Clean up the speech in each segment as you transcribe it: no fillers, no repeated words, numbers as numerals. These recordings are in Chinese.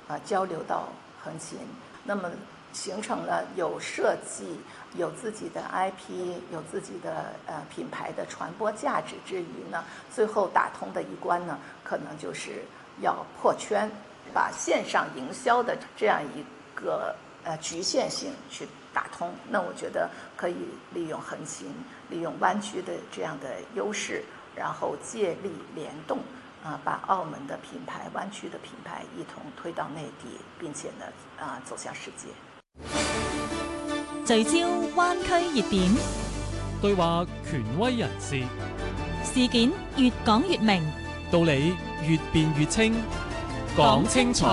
交流到横琴，那么形成了有设计、有自己的 IP、有自己的品牌的传播价值之余呢，最后打通的一关呢，可能就是要破圈，把线上营销的这样一个局限性去打通。那我觉得可以利用横琴、利用湾区的这样的优势，然后借力联动，把澳门的品牌、湾区的品牌一同推到内地，并且呢，走向世界。 聚焦灣區熱點， 對話權威人士， 事件越講越明， 道理越辯越清，講清楚。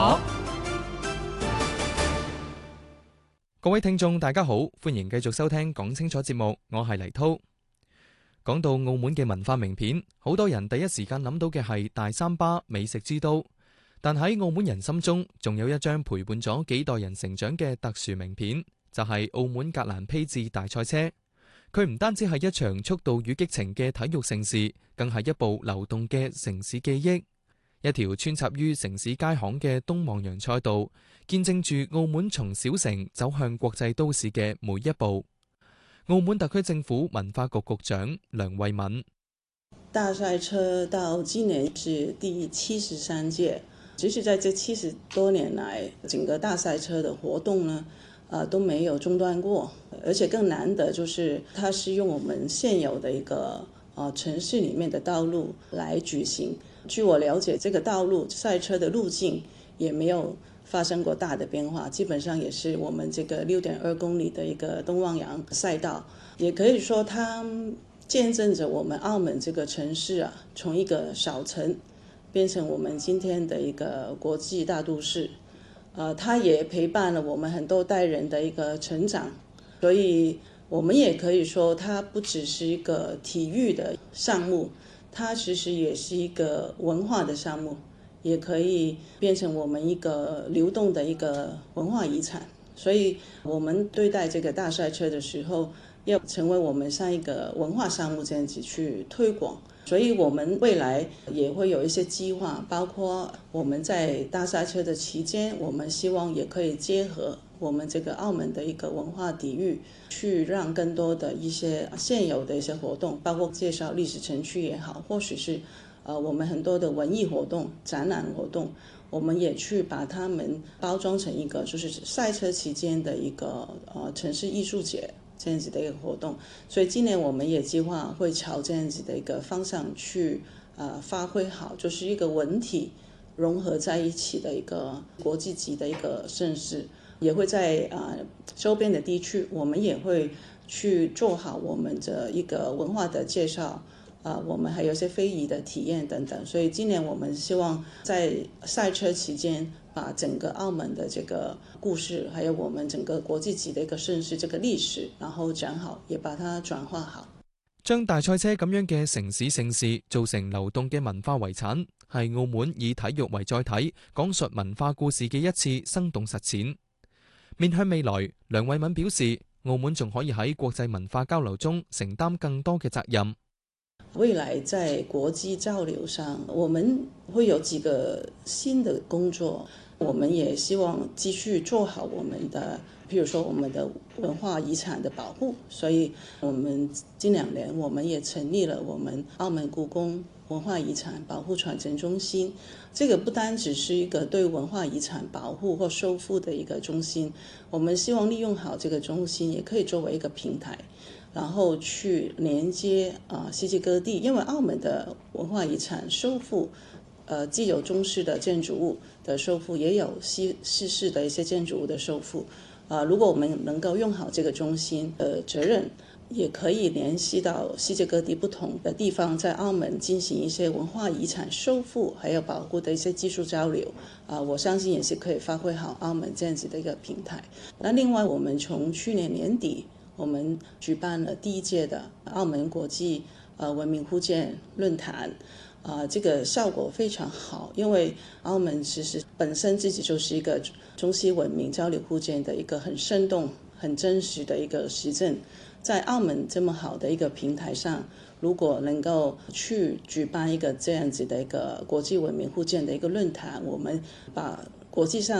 各位聽眾大家好，歡迎繼續收聽講清楚節目，我係黎濤。講到澳門嘅文化名片，好多人第一時間諗到嘅係大三巴美食之都，但喺澳門人心中，仲有一張陪伴咗幾代人成長嘅特殊名片，就係澳門格蘭披治大賽車。佢唔單止係一場速度與激情嘅體育盛事，更係一部流動嘅城市記憶，一條穿插於城市街巷嘅東望洋賽道，見證住澳門從小城走向國際都市嘅每一步。澳門特區政府文化局局長梁慧敏： 大賽車到今年是第73屆，其實在這70多年來，整個大賽車的活動呢，都沒有中斷過，而且更難得就是它是用我們現有的一個城市裡面的道路來舉行。據我了解，這個道路賽車的路徑也沒有發生過大的變化，基本上也是我們這個6.2公里的一個東望洋賽道，也可以說它見證着我們澳門這個城市從一個小城變成我們今天的一個國際大都市。它也陪伴了我們很多代人的一個成長，所以我們也可以說它不只是一個體育的項目，它其實也是一個文化的項目，也可以變成我們一個流動的一個文化遺產。所以我們對待這個大賽車的時候，要成為我們像一個文化項目這樣子去推廣。所以我們未來也會有一些計劃，包括我們在大賽車的期間，我們希望也可以結合我們這個澳門的一個文化底蘊，去讓更多的一些現有的一些活動，包括介紹歷史城區也好，或許是我們很多的文藝活動、展覽活動，我們也去把它們包裝成一個就是賽車期間的一個城市藝術節這樣子的一個活動。所以今年我們也計劃會朝這樣子的一個方向去發揮好，就是一個文體融合在一起的一個國際級的一個盛事。也會在周邊的地區，我們也會去做好我們的一個文化的介紹，我們還有一些非遺的體驗等等。所以今年我們希望在賽車期間，把整個澳門的這個故事，還有我們整個國際級的一個盛事這個歷史，然後講好，也把它轉化好。 將大賽車咁樣嘅城市盛事做成流動嘅文化遺產，係澳門以體育為載體，講述文化故事嘅一次生動實踐。面向未來，梁慧敏表示，澳門仲可以喺國際文化交流中承擔更多嘅責任。 未來在國際交流上，我們會有幾個新的工作，我們也希望繼續做好我們的，譬如說我們的文化遺產的保護。所以我們近2年我們也成立了我們澳門故宮文化遺產保護傳承中心。這個不單只是一個對文化遺產保護或修復的一個中心，我們希望利用好這個中心，也可以作為一個平台，然後去連接世界各地。因為澳門的文化遺產修復，既有中式的建築物的修復，也有西式的一些建築物的修復。如果我們能夠用好這個中心的責任，也可以聯繫到世界各地不同的地方，在澳門進行一些文化遺產修復還有保護的一些技術交流。我相信也是可以發揮好澳門這樣子的一個平台。那另外，我們從去年年底，我們舉辦了第1屆的澳門國際文明互鑑論壇。這個效果非常好，因為澳門其實本身自己就是一個中西文明交流互鑑的一個很生動、很真實的一個實證。在澳門這麼好的一個平台上，如果能夠去舉辦一個這樣子的一個國際文明互鑑的一個論壇，我們把國際上